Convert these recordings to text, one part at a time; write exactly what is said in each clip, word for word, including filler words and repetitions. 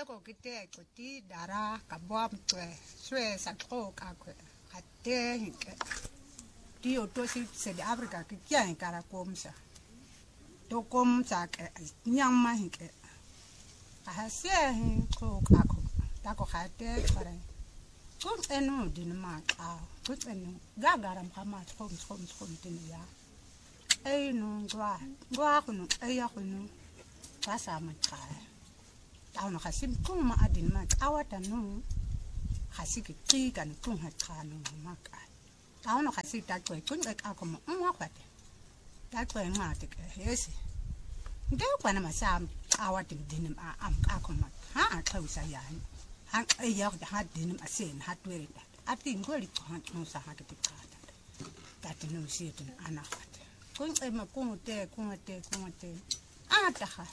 ko kite ko ti dara ka bom twe swe sa ko ka ko hate ti o to si se de Afrika ki kya kara komsa to komsa ke nyang ma hinke ha se hin ko ka ko ta ko hate pare ko enu din ma ka ko enu gagaram kama kom kom kom tin ya ai no gwa gwa ko no ai ya ko no ka sa ma ka ta no khasim kum ma adin ma awata no khasiki tika no kum ha ka no ma ka ta no khasi ta ko kun ka ko ma nwa kwate ta ko ma te ke hesi nde kwa na ma sa awata din ma am ka ko ma ha ka usa ya ha ai ya ha din ma sen ha twere ta ati ngoli ko ha no sa ha ke te ka ta ta te no si te ana kwate kun e ma kun te kun te kun te ata ha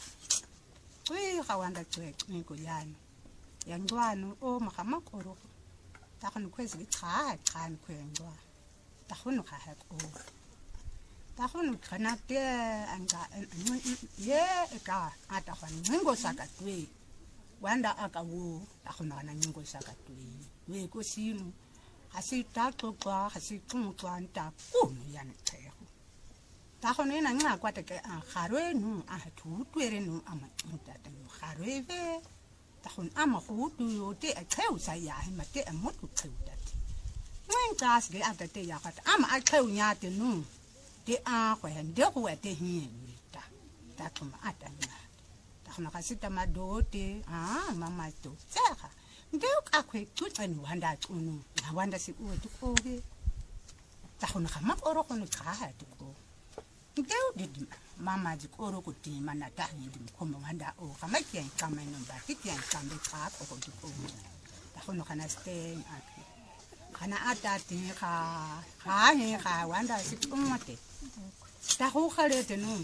we gawanda twe ngo yana yangwana o makama koro ta khona khwezi ke cha cha nkhwengwa ta khona kha ha ko ta khona khana te anga ye ka ata khona ngo saka twe wanda aka wo ta khona na ngo saka twe we ko sinu hasi ta ko kwa hasi ku kwa nta ku yana te ta khona ina nga kwa te ke a kharwe nu a thu twere nu ama nta te kharwe ve ta khona ama khu tu yo te a kheu sa ya hi ma te a mo tu kheu ta te wen ka se a te ya ka ama a kheu nya te nu te a khwe nde ku te hi ni ta ta khona ata nya ta khona ka sita ma do te a mama to tsa kha nde ka khwe tu tsa nu handa tunu na wanda si u tu ko ge ta khona ka ma oro ko ni ka ha tu ko Ndeu didi mama jikoro kuti mana tahi di mkombo wanda o kama kia kama ino ba kia kama ka ko ko ko ta kono kana stay aki kana ata ti ka ka he ka wanda sikumate ta ho khale te no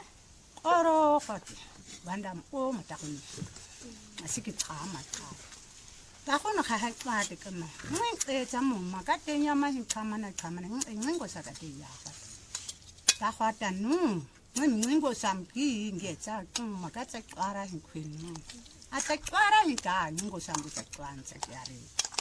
oro fati wanda o mata kono asiki tsama ka ta kono ka ha kwa te kama ngi e jamu makate nyama hin kama na kama ngi ngo sa ka te ya ta khwata nu ngo sampi ngetsa kuma ka tsa kwara hin khwenu a tsa kwara hin ka ngo sambu tsa kwantsa yare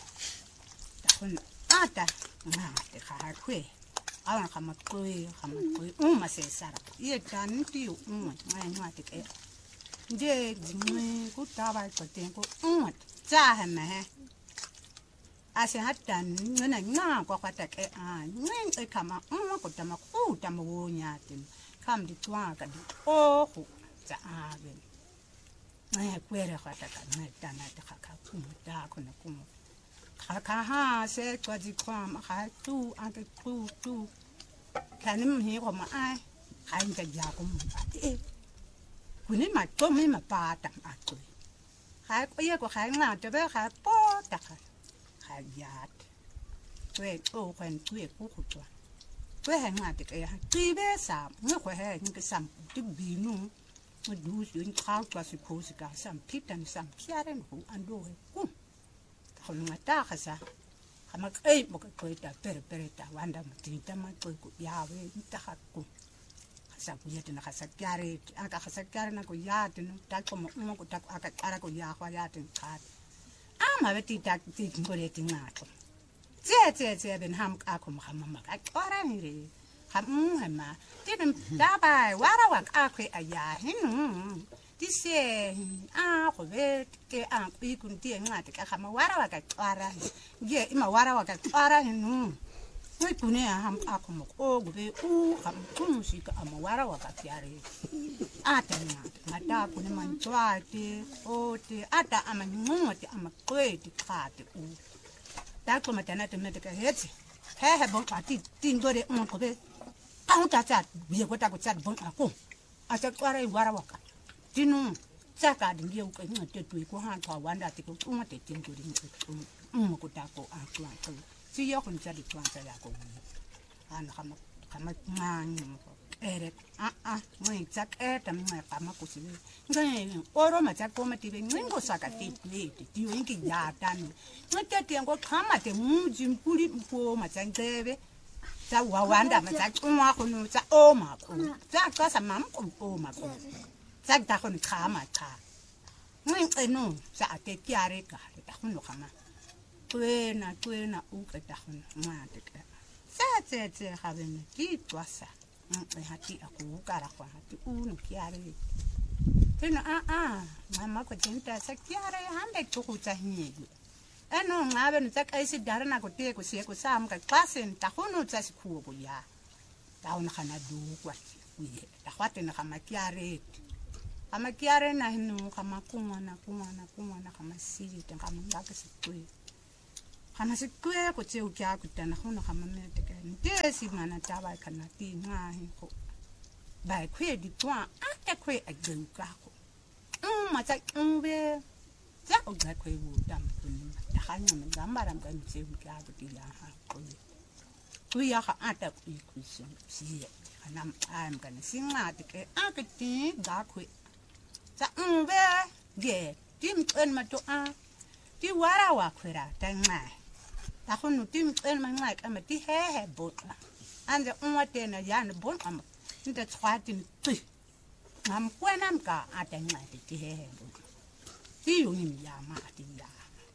ta khona ata nga te kha khwe awan khama khwe khama khwe uma se sara ye tan ti uma ngai nwa te ke nde jingwe ku ta ba ko te ko uma tsa ha me ase hatan ngana nga kwa kwata ke a ngeng e kama uma ko tama ku tama wo nyate kam di twa ka di o ho tsa ave ngai kwere kwata ka ngai tana ta ka ku ta ko na ku ka ka ha se kwa di kwa ma ka tu a ke tu tu kanim hi ko ma ai ha nta ja ko ma e kuni ma to mi ma pa ta a ku ha ko ye ko ha nga te be ha po ta ka hayat we o kwen tue ku ku twa we ha nga te ya ti be sa ngo kwe ha ngi sam ti bi nu mo du su in khau twa si ko si ka sam pitan sam piaren hu ando he ku ta no mata ka sa kama kai mo ka ko ta per per ta wanda mo ti ta ma ko ku ya we ta ha ku sa ku yete na ka sa kyare aka ka sa kyare na ko ya te no ta ko mo mo ko ta aka ara ko ya kwa ya te ka ama beti ta ti ngore ti ngato tse tse tse ben ham ka ko mama ma ka ora ni re ham hama ti ben da ba wara wa ka kwe aya hinu ti se a ko be ke a ku kun ti ngate ka kama wara wa ka ora ye ima wara wa ka ora hinu noi pune ham a ko mo o be u ham kun si ka ama wara wa ka tiare ata na mata kune manchwate ote ata ama ngote ama kweti khate u ta ko mata na te mete ka hetse he he bon pati tindore on ko be ka uta chat bi ko ta ko chat bon ako ata kwara wara waka tinu tsaka dingi u ka ngote tu ko han kwa wanda te ko ngote tindore ni ko ta ko a kwa ko si yo kun chat kwa chat ya ko an kama kama ngang ere a a moi tsak e tam mai kama ko si ngai oro ma tsak ko ma ti ngo saka ti plate ti winki ya tan ngote ti ngo kama te mu jim puli ko ma tsak tebe tsa wa wanda ma tsak nwa ko no tsa o ma ko tsa ka sa mam ko o ma ko tsak ta ko ni kama ta Ngiceno sa ate kyare ka ta khunu khama. Twena twena u ka ta khunu ngate ka. Sa tse tse khabene ki twasa. Ngce hati aku kara kwa hati unu kyare. Tena a a mama ko tenta sa kyare hande tukutsa higu. Eno ngabe ntsaka isi dara na ko te ko sie ko sam ka klasen ta khunu tsa sikhuo ko ya. Ta ona khana du kwa uye ta khwate na khama kyare. Kama kiare na hinu kama kumana kumana kumana kama siri ten kama ngaka sikwe kama sikwe ko tse ukia kutana hono kama mete ka ndesi mana taba kana ti nga hi ko ba kwe di twa ate kwe agenka ko um mata umbe ja o ga kwe bu dam kun ta hanya me gambara mba tse ukia kutia ha ko kuya ka ata ku ku si kana am kana singa te ke akati ga kwe sa umbe ge tim en mato a ti wara wa kwera tanga ta khunu tim en ma ngai ka mati he he botla ande umwa tena yan bon am nda tswatin ti ngam kwenam ka atanga ti he he botla ti yuni ya ma ti ya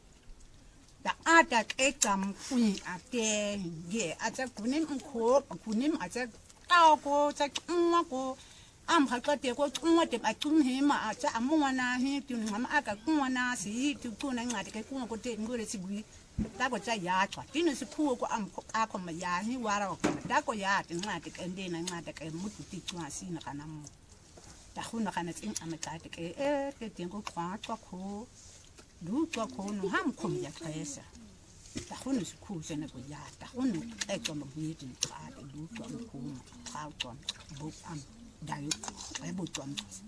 da ata ke kam kuin ate ge ata kunim ko kunim ata ta ko ta umwa ko am hakate ko kunwa te atum hema acha amwana hi tu ngama aka kunwa na si tu kuna ngati ke kunwa ko te ngore sigui ta ko cha ya chwa tinu si puo ko am ako ma ya hi wara ko ta ko ya te ngati ke ndena ngati ke mutu ti twa si na kana mo ta khuna kana tsin amata te ke e te tengo kwa kwa ko du kwa ko no ham ko ya khaesa ta khuna si khu se ne ko ya ta khuna e ko mo bi ti ka te du kwa ko ka ko bu am dayo ai botwa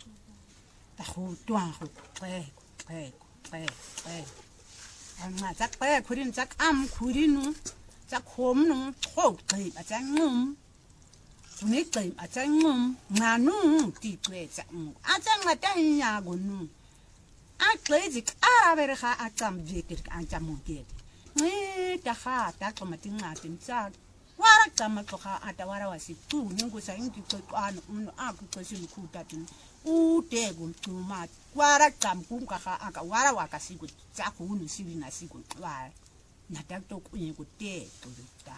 ta ho twa ho pe pe pe pe anga ta pe khurin ta am khurinu ta khom nu ho pe a ta ngum tuni pe a ta ngum nganu ti pe ta ngum a ta ngata nya go nu a klezik a ver kha a tam jekir a ta mo ke ni ta kha ta ko mati ngati ta wara kama to kha ata wara wasi tu nyungu sa ingi ko an uno aku ko sin kuta tin u te gun tu ma wara kam kum ka kha aka wara wa ka siku tsa ku unu sibi na siku wa na ta to ku nyi ku te to ta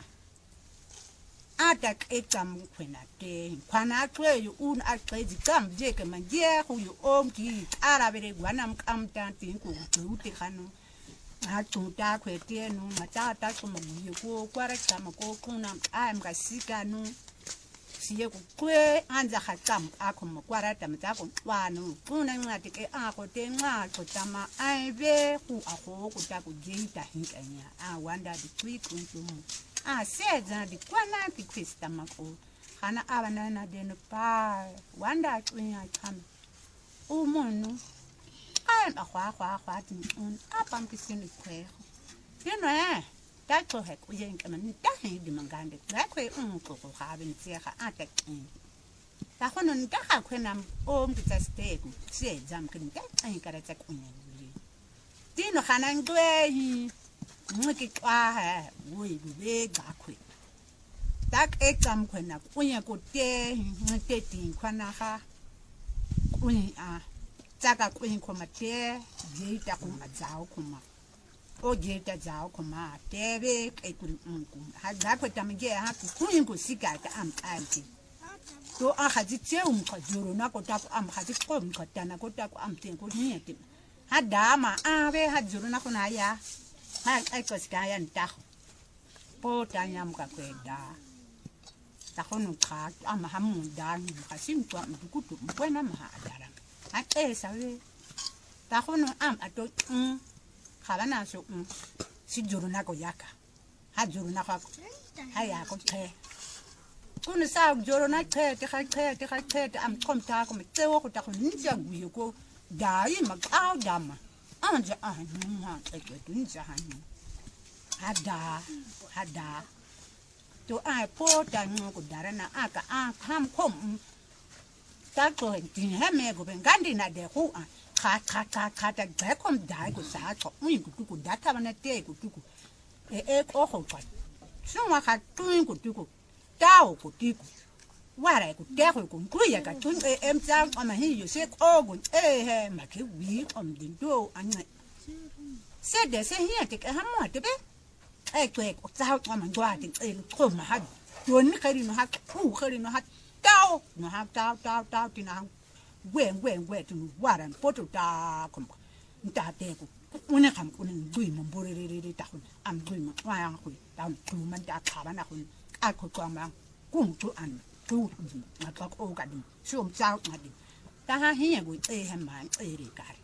ata ke kam kwena te kwana kwe yu un a kwe di kam je ke man je hu yu om ki ara bere gwana kam ta tin ku tu te khano ha tuta kwete no matata ko muye ko kwara kama ko kuna am ka sika no siye ko kwe anza khatam akho mokwara tamta ko wano kuna ngati ke akho te nga ko tama aibe ku akho ko ta ko jeita hinkanya a wanda di kwiku ntumu a seza di kwana ki kwista mako kana abana na deno pa wanda twinya kama umunu I'm a qua qua qua un up on kissing the quail. You know, that will have we ain't coming dying the manganda. That way, uncle having Sierra attack. That one on Gaha when I'm home to stay, say, Zamkin, that ain't got attack on you. Dino Hanan Gray, Muki Qua, we be quick. That exam when a queen could day, taking Quanaha, queen ah. Taka kwen koma te jeita kuma zao kuma o jeita zao kuma tebe e kuri unku ha da ko tamge ha ku kwen ko sika ta am anti to a haji te um ko juro na ko ta am haji ko um ko tana ko ta ko am ten ko ni te ha da ma a be ha juro na ko na ya ha ai ko sika ya nta po ta nyam ka ko da ta ko nu ka am ha mu da ni ka sim to am ku tu ko na ma da ate sawe ta khono am ato um khala so um si juru na ko yaka ha juru na ko ha ya ko the kun sa juru na the te kha the te kha the am kom ta ko me tsewo ko ta ko nja guye ko dai ma ka dama anja ah ma te ko nja han hada hada to ai po ta ngo ko darana aka a ham kom ta ko tin ha me go bengandi na de hu a kha kha kha kha ta ga kom dai ko sa ko mu ku ku data bana te ku ku e e ko ho kwa so wa kha tu ku ku ta o ku ti ku qua lại của đeo hồi cũng quý cả chúng em sao mà hiอยู่ sẽ ô cũng ê he mà cái quý ông đến đâu anh này sẽ để sẽ hi thì cái hăm mà thế bé ê quê của sao mà qua thì ê không mà hát tuấn cái gì nó hát u cái gì nó hát tao nó hát tao tao tao thì nào quên quên quên thì qua đàn bố tụi ta cũng ta tê cũng muốn làm cũng đuổi mà bố đi đi đi tao ăn đuổi mà ngoài ăn đuổi tao đuổi mình đã thả bạn nào cũng ai cũng quan mang cũng chú ăn chú mà có ô cả đi xuống sao mà đi ta ha hiền cũng ê hem mà ê đi cả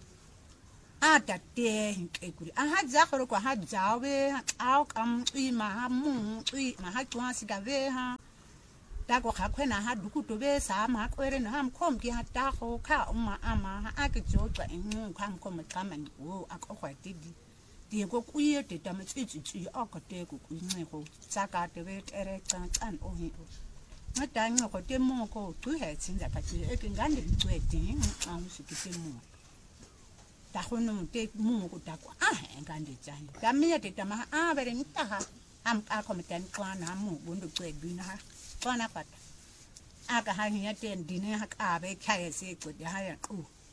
à ta tê cái cũng à hát giá rồi qua hát giá về áo cam uy mà ha mung uy mà hát qua xí cà về ha ta có khác quen ha đủ cụ về sa mà quay lên ham khom kia ta có khá ông mà à mà ha ai cái chỗ vậy kham khom mà cam anh ô à có phải đi đi đi có quý thì ta mới chỉ chỉ ở cái tê của quý này cô sa cả tê về ere căng ăn ô hi nó ta nó có tê mua cô cứ hệ xin ra cái gì cái ngắn thì quay tiếng ông sẽ cái tê mua ta không nói tê mua của ta có à ngắn thì chán ta mới thì ta mà à về đây ta ha am à có một tên quan ham mua bốn được quay đi ha quan apa à cái hai người tên đi này hắc à về khai sẽ của dia hai u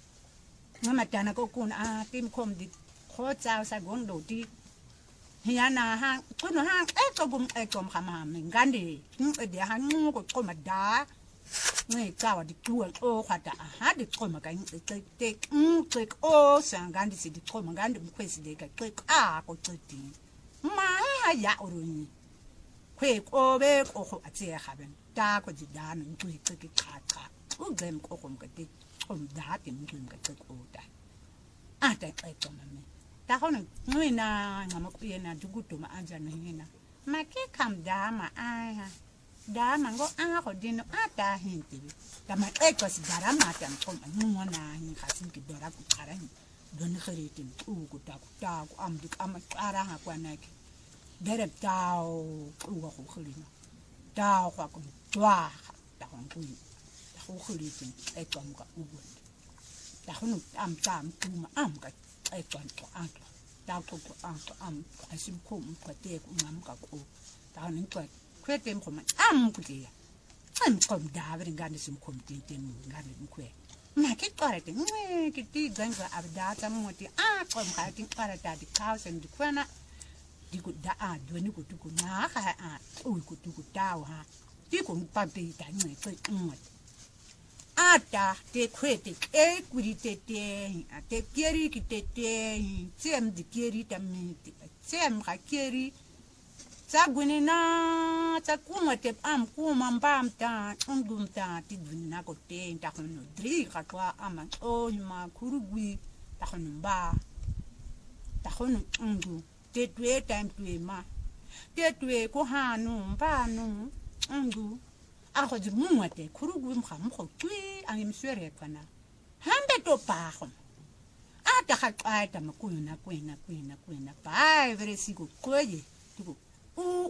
nó mà ta nó có cuốn à tim khom đi khó chào sa gong đầu đi hiện na ha cuốn nó ha ấy có bụng ấy có mà mà mình gan đi ở dia ha ngu có có mà đá người cao đi chuột ô khoa ta ha đi có mà cái cái cái cái ô sang gan đi đi có mà gan đi quay đi cái cái à có chơi đi mà ha ya rồi quê ô bé ô họ chơi ha bên ta có gì đá nó chơi cái cái khát khát ô game có không cái cái không đá thì mình chơi cái cái ô ta à ta cái cái mà mình ta không nói na ngắm cái na chú tụi mà ăn chân này na mà cái cầm đá mà ai ha đá mà có ăn có đi nó à ta hiện thì ta mà cái cái gì đá mà ta không ăn mua na hiện khá xin cái đá cũng khá đấy đôi khi thì tìm u của ta của ta của âm được âm à ra ha quan này để đẹp tao u của khổ khơi nó tao hoặc cũng toa tao không cũng khổ khơi thì cái con cái u ta không âm tam tu mà âm cái ai toàn có ăn tao cũng có ăn có ăn ai xin khum có tê cũng ngắm cả cô tao nên có khuyết điểm của mình ăn cái gì ăn còn đá với gan xin khum tiền tiền gan mình khuyết mà cái coi thì nghe cái tí gan cái áp đá chăm một tí à còn cái tí coi là đi cao sen đi quen á đi cũng đã à đôi lúc cũng cũng ná cái à ui cũng cũng đau ha đi cũng bao bì đánh người cái ngọt à ta te khuyết thì cái quý tê tê à te kiri cái tê tê xem đi kiri tam mi xem cái kiri sa gwini na sa kuma te am kuma mbam ta ungum ta ti gwina ko te ta kono dri ka kwa ama o ma kurugwi ta kono ba ta kono ungu te twe time twe ma te twe ko hanu ba nu ungu a ko di mu te kurugwi mkham ko twi an im swere kana hambe to pa ko a ta ka ai ta ma ku na ku na ku na ku na pa vere sigo ko ye tu u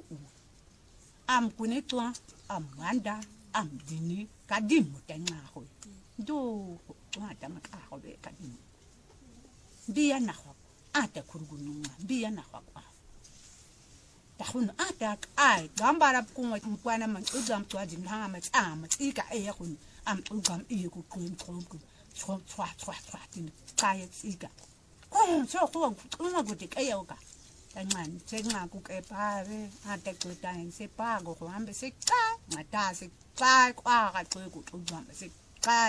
am kunetwa am wanda am dini kadim tenga ho do wa ta ma ka ho be kadim biya na ho ata kurgunu biya na ho ta hun ata ai gambara kuma kwana man ugam to ajin ha ma am tika e kun am ugam e ku kun kun ku so twa twa twa tin kai tika oh so ko ko ko te kai ka tangan senga ku ke pa ve ate ku tan se pa go ko ambe se ka mata se ka kwa ka ku ku tu ambe se ka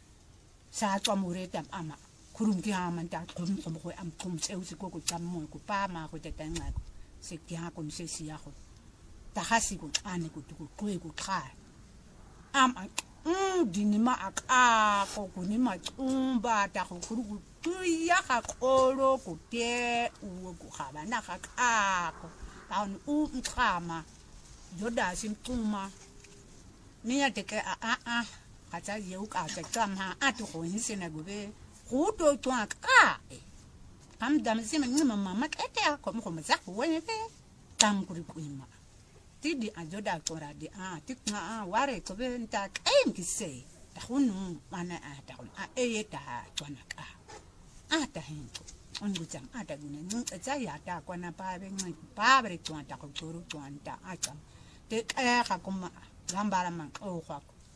sa to mure tam ama kurum ki ha man ta kum ko ko am kum se u se ko ku tam mo ku pa ma ko te tan ko se ki ha ko se si ya ko ta ha si ku ane ku ku ku ku ka am um dinima aka ko ku ni ma umba ta ko ku ya ka kolo ku te u ku khaba na ka ka ko taun u mkhama joda simtuma miya te ke a a a ka tsa ye u ka tsa tama a to ko ni sena go be go to to ka e am dam sima ni mama ma ke te ko mo ko ma za ko we be tam ku ku ma ti di a joda ko ra di a ti na a ware ko be nta en ki se ta hunu mana a ta a e ta to na ka ata hinto ongu jam ata gune nu za ya ta kwana pa be ngai pa bre tuan ta ko turu tuan ta ata te ka ka kuma gambara man o kwa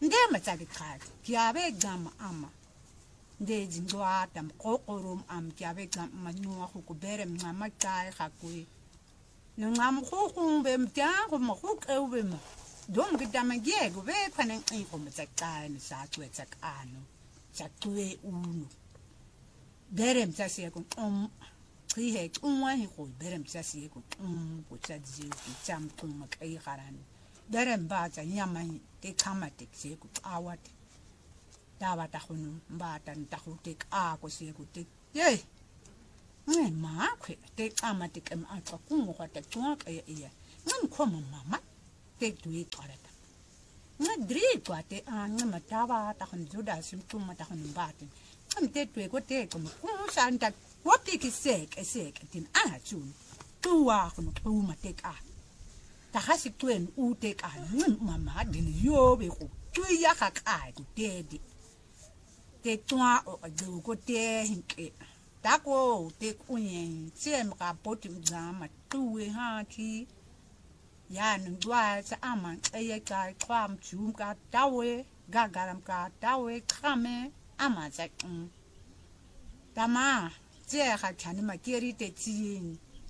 ndema tsakikhathi kiyabe gama ama ndezi ngwata mqoqorum am kiyabe gama manwa khukubere mncama xayi khakui nncam khukhumbe mtyango mkhukewube ma dom gidamagiyeke ube khona nqinqo mtsaqani sacwetsa kano sacwe uno bere mtsasiyeko um chihe unwa hi go bere mtsasiyeko um kutsadziwe tsamquma kai garani bere mbatsa nyama te khama tekseko awat taba ta khunu mbata ntakhute ka ko siyeko te ye nge makhwe te khama te kem atwa kungo ga te tsoka ya ya ngikhoma mama te duyi qarata nga dri kwate anga mataba ta khun juda simtuma ta khun mbate amte twe ko te ko kumsanta wapiki seke seke tin ajun tuwa khun tuma te ka ta khasi twen u te ka mama din yobe ko tuya ka ka ku dedi te twa o go ko te hinke ta ko te kunyen tsem ka poti mzama tuwe ha ki ya ndwa sa ama eye ka kwam chum ka tawe gagaram ka tawe khame ama tsa tama tse ga tshane makeri te tsing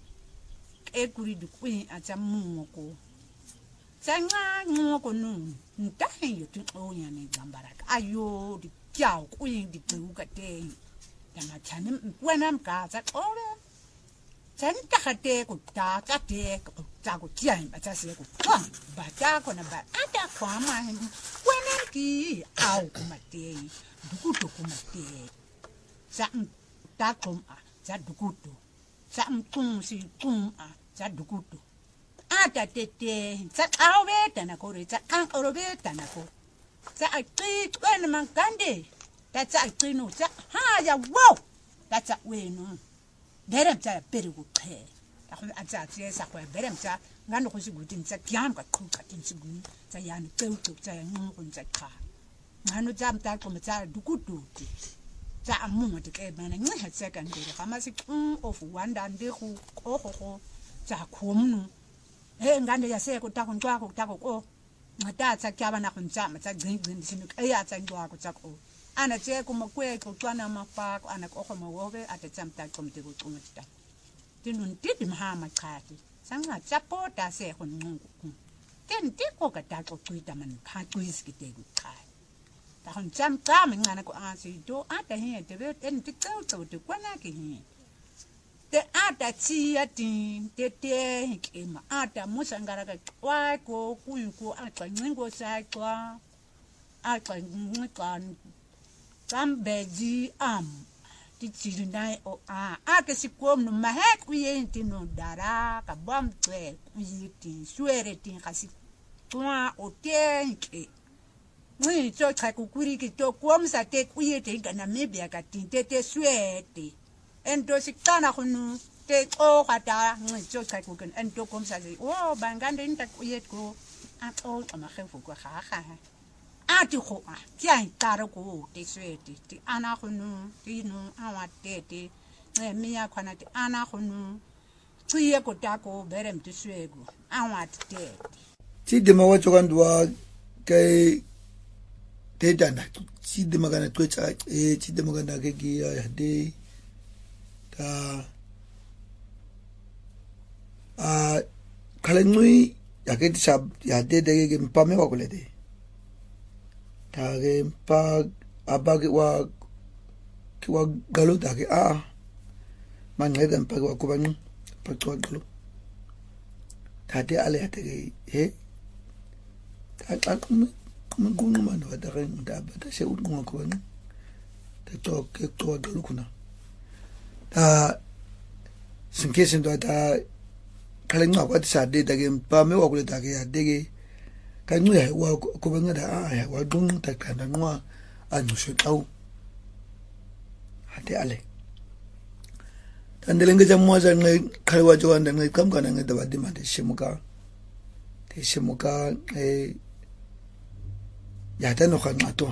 e kuri du kwin a tsa mungoko tsa nga ngoko nu ntahe yo tu onya ne gambara ayo di kyao kwin di buka te tama tshane wena mka tsa ore tshanta khate ku ta tsa te tsa ku tjai ba tsa se ku kwa ba ta kona ba ata kwa ma wena ki au kumate dukuto kumate sa ta kom a sa dukuto sa mtung si tung a sa dukuto ata tete sa awe tana ko re sa an orobe tana ko sa aqi wena mangande ta sa aqino sa ha ya wow ta sa wenu berem tsa pere ku qhe ta go a tsa tse sa go berem tsa ngano go se gutin tsa kyam ka qhuqa tin se gun tsa yani tseu tseu tsa ya ngu tsa qha ngano tsa mta ko mtsa dukututi tsa amunga te ke bana ngi ha tsa kan dire ga masi of wanda ndi go go go tsa khomnu he ngande ya se ko ta go ntwa go ta go ko ngata tsa kyaba na go ntsa tsa gcin gcin sinu e ya tsa ntwa go tsa ko ana tse ko makwe ko tswana mafako ana ko go mawobe ate tsamta ko mte go tsumata tinun titi mahama qhati sanga tsapota se go nqungu ten tiko ka ta go tsita man kha twiski te go qha ta hon tsam tsam ngana ko asi do ata he te be en tikau to te kwana ke he te ata tsia tin te te ke ma ata musangara ka kwa ko kuyu ko ata nqingo sa kwa ata nqan sambeji am ti chirindai o a ake sikom no mahek uyenti no dara ka bam twe uyiti suere tin kasi twa o tenke ni to ka kukuri ki to kom sa te uyete ngana mebia ka tin te te suete ento sikana khunu te o kata ni to ka kukun ento kom sa o bangande nta uyet ko a o ma khefu ko kha kha ati go a tya tare ko te swete ti ana khunu ti no awa tete e miya khona ti ana khunu tsiye ko ta ko berem ti swego awa tete ti de ma wacho kandwa kai te dana ti de magana twetsa e ti de magana ke gi ya de ta a khalenui ya ke sab ya de de ke mpame wa kole de tage pa abage wa kiwa galo tage a mangega mpage wa kubanu pa kiwa galo tate ale ate he ta ta kum kum kum mano da ren da ba ta se ungu kubanu ta to ke to galo kuna ta sinke sin do ta kalenga wa sa de tage pa me wa kule tage ya dege kanyu ya wa ko benga da a wa dung ta kana nwa a nyu se tau hate ale tandelenga jamwa za ngai khalwa jo anda ngai kam kana ngai da badi ma de shimuka de shimuka e ya ta no khan ato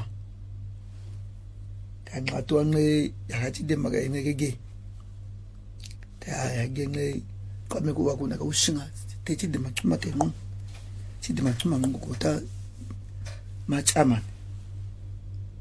kan ato ngai ya hati de maga ngai ge ta ya ge ngai kame ko wa kuna ka usinga te ti de ma tuma te no ti de ma tuma ngo ko ta ma chama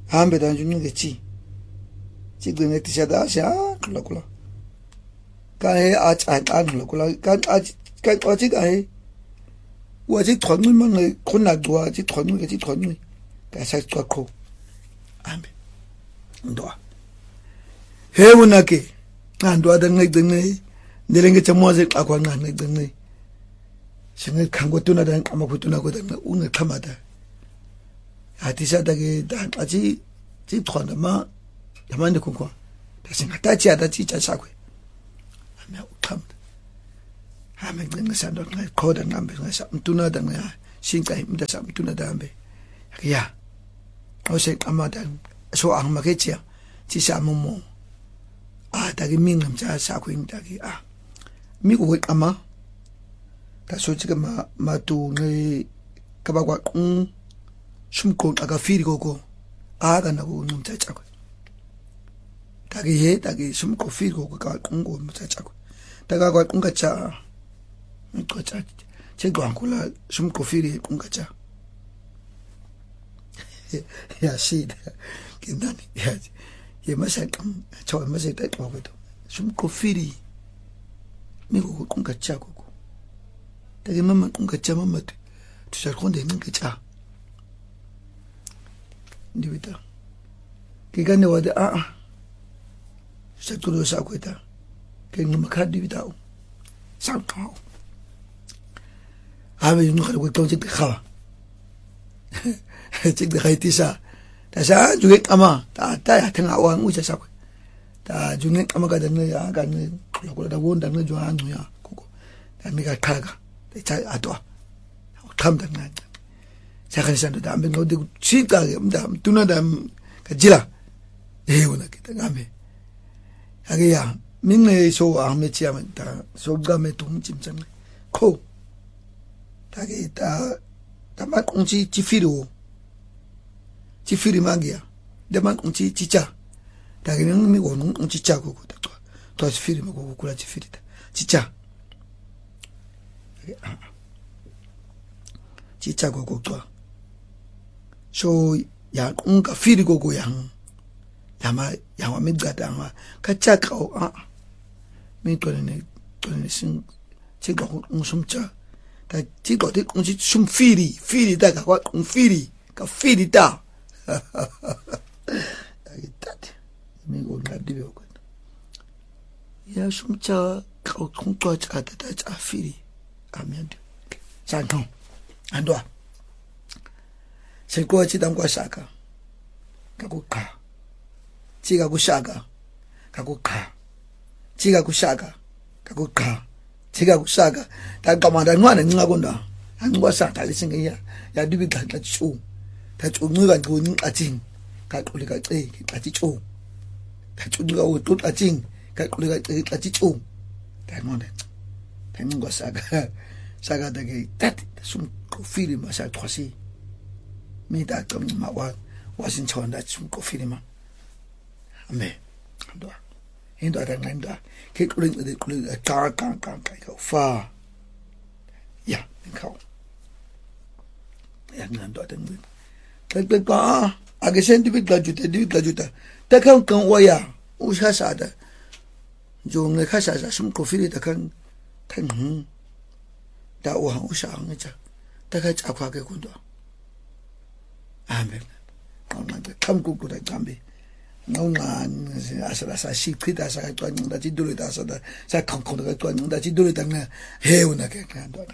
hambe tanjunu ke chi chi gwe ti shada sha kula kula ka he a cha an kula ka a ka a chi ka he wa chi thon mi mang le khona dwa chi thon mi ke chi thon mi ka sa twa ko hambe ndo he wona ke ando da ngai deng nelenge chamoze akwa ngane deng singe kango tuna dan kama kutuna ko dan unge khamada atisa dage dan aji ji thona ma yamande ko ko ta singa ta chi ada chi cha sakwe ame ukam ha me deng sa ndo ngai ko dan ambe ngai sa tuna dan ya singa imda sa tuna dan ambe ya o se amada so ang maketia chi sa momo a dage mingam cha sakwe dage a mi ko ama ta so chiga ma ma tu ngai ka ba kwa kung sum ko aga firi ko ko aga na ko num cha cha ko ta ge he ta ge sum ko firi ko ka kung ko mu cha cha ko ta ga kwa kung ka cha mi ko cha che go ankula sum ko firi kung ka cha ya shi ke nani ya ye ma sa kam cho ma sa ta ko ko sum ko firi mi ko kung ka cha ko Tagi mama kunga cha mama tu tu sa konde nanga cha ndibita kigane wade a a sa tulo sa kweta ke ngama ka dibita o sa ka ave no khale ko tonje de khawa chik de khaiti sa ta sa juge kama ta ta ya tanga wa ngu cha sa kwe ta juge kama ga de ne ya ga ne ko da wonda ne jo anu ya ko ta ne ga kaga 자 아도 탐다 나 자가리산도 담배 어디 치가게 음다 두나다 가지라 에오나 기타 가메 하게야 민네 소 아메치야면 다 소가메 동짐장 코 다게 다 다만 공지 지피로 지피리 마기야 대만 공지 지자 다게는 미고는 공지 짜고 또 또 지피리 먹고 그라 지피리다 지자 chicha go go to so ya kunga firi go go yang yama yama midgada ma kacha ka o a mi to ne to ne sin chi go un sumcha ta chi go de un chi sum firi firi da ka wa un firi ka firi da ai tat mi go la di go ya sumcha ka kun to cha ta ta firi amen santo ando se ko chi dam kwa shaka ka ku ka chi ga ku shaka ka ku ka chi ga ku shaka ka ku ka chi ga ku shaka ta ka ma da ngwa ne nga ko nda ngwa sa ta le singa ya ya dibi ka ta chu ta chu ngi ga ku ni a jing ka ku le ka tse ka ti chu ta chu ga o tu a jing ka ku le ka ti chu ta mo ne ngwa saga saga dage tat sum ko fili ma sa troisi mi da kom ma wa wa sin chon da sum ko fili ma ame ndo ndo da nganda ke ku le ku le ka ka ka ka ka fa ya ka ya nganda da ngi ka ka ka age sen di bit la juta di bit la juta ta kan kan wa ya u sha sa da jo nge kha sa sa sum ko fili da kan kan hu da o han o sha ang cha ta ka cha kwa ke kun do amen on ma de kam ku ku da gambe no nga asa sa shi kwita sa ka twa da ji dulu da sa da sa kan kon da twa da ji dulu da nga he una ke ka do da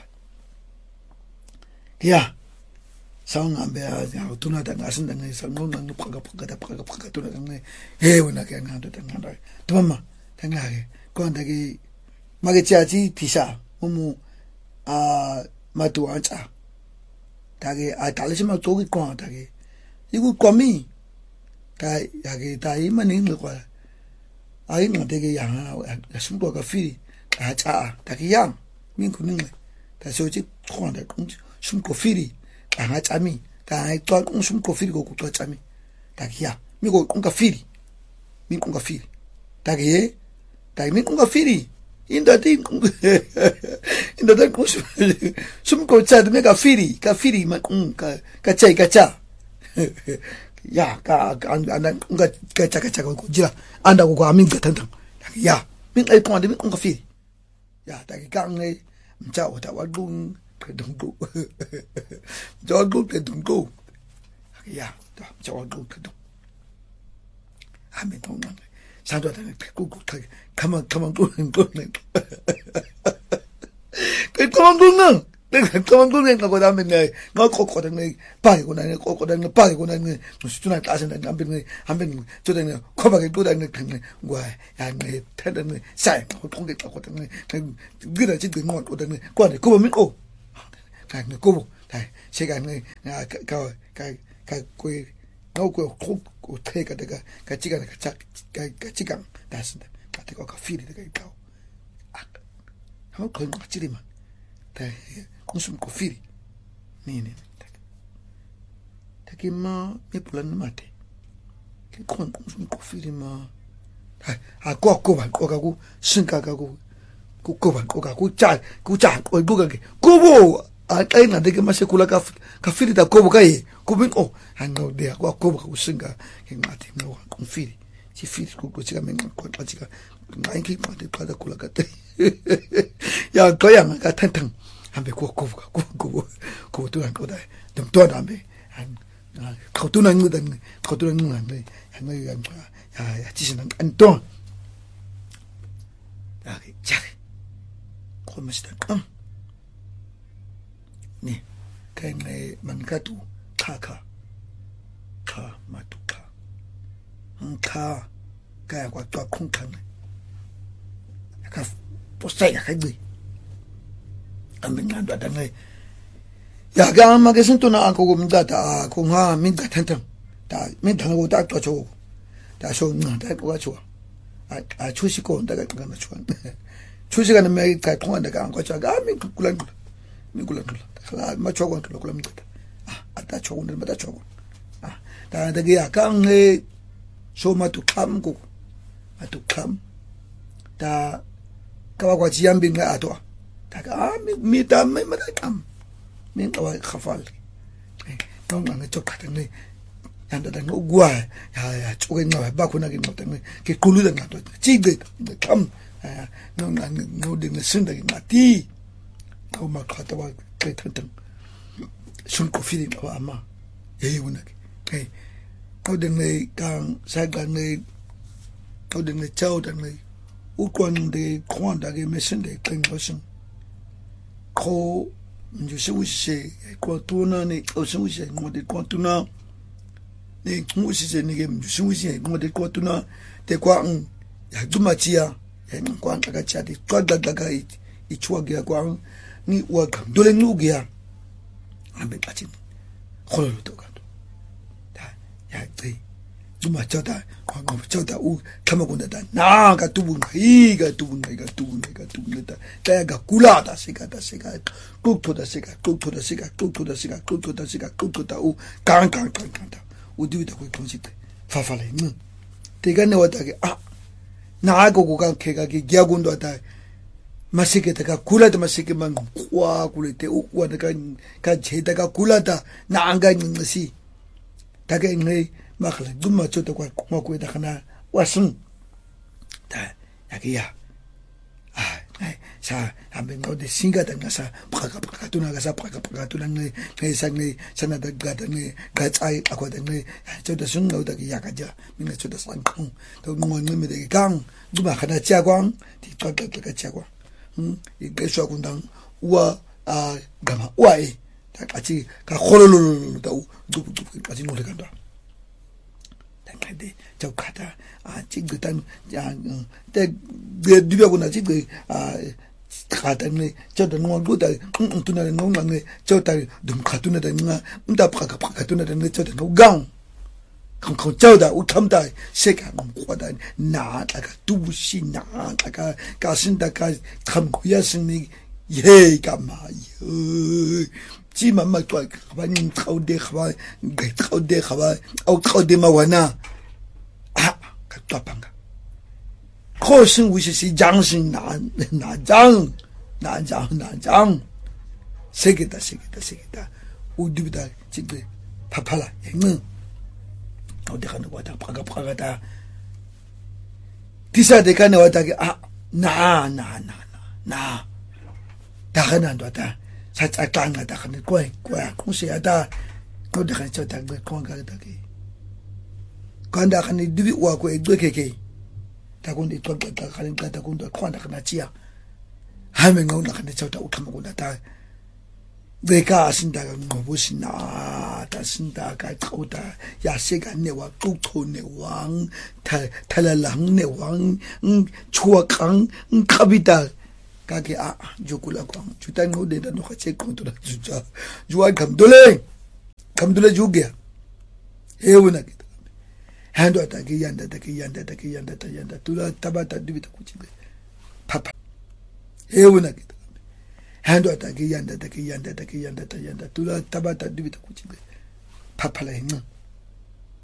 ya sang ambe a ya tuna da nga san da nga sa no nang pa ga pa ga da pa ga pa ga tuna da nga he una ke nga do da nga da to ma da nga ke kon da ki 마게치아지 티샤 뭐뭐 아 마도 안자 다게 아 달리시마 쪽이 꽝 다게 이거 꽝미 다 야게 다 이만인 거 아이 뭐 되게 양아 숨도가 피 아자 다게 양 민구는 다 소지 콩한다 숨고 피리 아 짜미 다 또 숨고 피리고 또 짜미 다게 야 미고 콩가 피리 민콩가 피리 다게 다 민콩가 피리 인다딘 인다딘 코스 숨고 짜도 메가 피리 가 피리 막까 까짜이 까짜 ya ka anda nga ka chaka chaka ko jira anda ko amin ka tantang ya min ai ko anda min ko fi ya ta ka ngai mcha o ta wa dung ke dung go jo go ke dung go ya ta mcha wa go ke dung amin tong nang sa do ta ku ku ta kama kama go go nang ke kama go nang 내가 그만 그러니까 다음에 너 꼬꼬다네 빠이고나네 꼬꼬다네 빠이고나네 수준을 따진다 남편이 한편 저다네 코박에 도다네 그네 와 야네 태다네 사이 통게 꼬꼬다네 그래 지금 뭐 꼬다네 꼬네 그거 믿고 가네 그거 다 시간에 가가가 거기 너고 코 태가 내가 같이가 같이 같이가 다신다 같이가 카피리 내가 있고 아 한 건 같이리만 다 kusum kofiri nini taki ma me pulan mate ke kon kusum kofiri ma ha ko ko ba ko ga ku sinka ga ku ku ko ba ko ga ku cha ku cha ko bu ga ke ko bo a kai na de ke ma se kula ka kafiri da ko bo kai ko bin o ha no de ko ko ba ku sinka ke mate no kofiri si firi ku ko chiga men ko pa chiga ngai ki ma de pa da kula ka te ya ko ya ma ka tantang 한배 고고가 고고 고도한 거다. 좀 도와다음에 한 거도는 거다. 거도는 거는데 한번 야, 야, 지시는 안 또. 야, 자. 고무시다. 음. 네. 그네 만가도 카카. 카 마두카. 음, 카. 가야 과또 콩칸. 약간 보스야 가지. amin nga da ngai ya ga ma ke sinto na ko gum da ta ko nga min da tan tan da min da ko da to cho da so nga da ko ga cho a a chu shi ko da ga ga na cho chu shi ga na me ka ko da ga ko cha ga min ku kulan min kulan la ma cho ko ko kulan da a da cho ko da cho ko a da da ga ka ngai so ma tu kam ko ma tu kam da ka wa ji yam bin ga ato 아, 미다 미다 감. 민 어와 카팔. 너 나는 저 같은 네. 양다다 너 우와. 야야, 쪼개 너 바꾸나긴 못했네. 그 굴르던 나도. 지게 감. 아, 너 나는 너 되는 순다기 나티. 너 막 갔다 와 그랬던. 순 코피리 너 아마. 에이 운하게. 에이. 너 되는 강 사간네. 너 되는 차오다네. 우권데 공한다게 메신데 그런 것은 ko njuse wuse ko tuna ne o wuse ngode ko tuna ne wuse ne ge njuse wuse ngode ko tuna te kwa n ya dumachia ya kwa ka cha de kwa da daga i chwa ge kwa ni wa ka dole nu ge ya ambe pachin kholo to ka da ya te dumachia da kwa ngo cha da u kama kunda da na ka tubu ngai ga tubu ngai ga tubu ngai ga tubu ngai da ta ga kula da sika da sika kuk to da sika kuk to da sika kuk to da sika kuk to da sika kuk to da u kan kan kan kan da u di da ko konsi te fa fa le ni te ga ne wa da ge a na go go ka ke ga ge gya gun do da masike ta ka kula da masike man kwa kule te u wa da ka ka je da ka kula da na an ga ni si ta ga ngai makhle dumma chota kwa kuma ko da kana wasun ta yakiya ah ai sa ambe no de singa da ngasa paka paka tuna ngasa paka paka tuna ngai ngai sang ngai sana da ga da ngai ga tsai akwa da ngai chota sun no da ya ka ja min chota san khung to mo ngai me de gang dumma khana cha kwang ti to ka ka cha kwang hm i ge sho kun dang wa a gama wa e ta ka chi ka khololo da du du ka chi no le ka da de 저 가다 아 지금단 때 뒤벽으로 지금 아 가다네 저도 농구다 응응투나 농망네 저다 좀 가투나다 누가 운다 파가 파가투나다 저도 농강 강강 저다 우탐다 세가 농구다 나다가 두부시 나다가 가신다가 참고야스니 예가 마요 chỉ mà mà tuổi các bạn thâu đê các bạn cái thâu đê các bạn ông thâu đê màwana à cái tuổi bằng cái khó sinh với sự giang sinh nạn nạn giang nạn giang nạn giang 세계다 세계다 세계다 우디비다 지금 파팔라 응 o de kana wata phaka phaka ta tisa de kana wata ke ah na na na na ta kana ndo ta sa tsa tlanga ta kana kwa kwa ku se ata ko de kana ta gbe ko ga ta ke kanda kana dibi wa ko e gbekeke ta ko ndi xoxa xa kana nqata ko ndo khwanda kana chia hame ngawula kana tsawta ukhama ko ta beka asinda ngqobo sina ta sinda ka xota ya seka ne wa xuxo ne wang thalalang ne wang chua kang nkhabita ka ke a jokula kwang juta ngode da no khache konto la juja juwa kamdole kamdole jugya hewuna kita hando ta ke yanda ta ke yanda ta ke yanda ta yanda tula tabata dibita kuchibe papa hewuna kita hando ta ke yanda ta ke yanda ta ke yanda ta yanda tula tabata dibita kuchibe papa la hinga